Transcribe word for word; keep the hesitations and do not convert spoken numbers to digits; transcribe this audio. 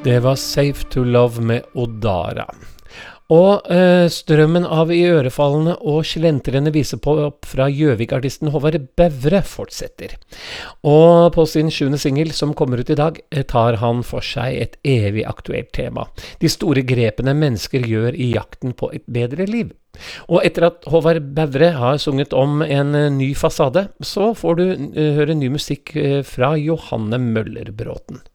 Det var Safe to Love med Odara. Og eh, strømmen av i ørefallene og slentrende visepop fra Gjøvik-artisten Håvard Bevre fortsetter. Og på sin sjuende single som kommer ut i dag, tar han for seg et evig aktuelt tema. De store grepene mennesker gjør i jakten på et bedre liv. Og etter at Håvard Bevre har sunget om en ny fasade, så får du uh, høre ny musikk uh, fra Johanne Møller Bråten.